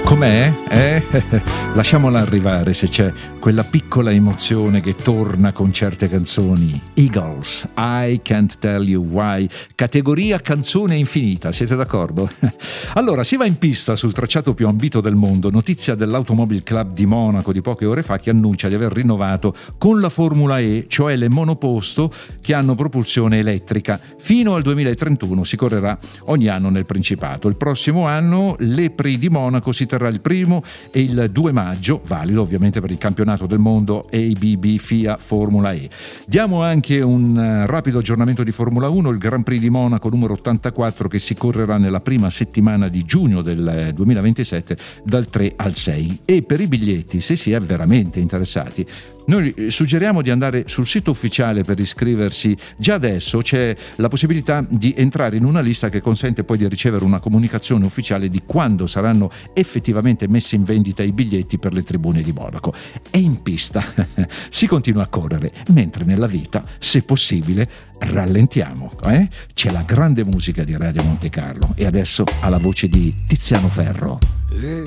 Com'è? Lasciamola arrivare se c'è quella piccola emozione che torna con certe canzoni. Eagles, I Can't Tell You Why, categoria canzone infinita, siete d'accordo? Allora, si va in pista sul tracciato più ambito del mondo, notizia dell'Automobile Club di Monaco di poche ore fa, che annuncia di aver rinnovato con la Formula E, cioè le monoposto che hanno propulsione elettrica. Fino al 2031 si correrà ogni anno nel Principato. Il prossimo anno l'E-Prix di Monaco si terrà il 1° e il 2 maggio, valido ovviamente per il campionato del mondo ABB FIA Formula E. Diamo anche un rapido aggiornamento di Formula 1, il Grand Prix di Monaco numero 84 che si correrà nella prima settimana di giugno del 2027 dal 3 al 6. E per i biglietti, se si è veramente interessati, noi suggeriamo di andare sul sito ufficiale per iscriversi. Già adesso c'è la possibilità di entrare in una lista che consente poi di ricevere una comunicazione ufficiale di quando saranno effettivamente messi in vendita i biglietti per le tribune di Monaco. E in pista si continua a correre, mentre nella vita, se possibile, rallentiamo. C'è la grande musica di Radio Monte Carlo e adesso alla voce di Tiziano Ferro.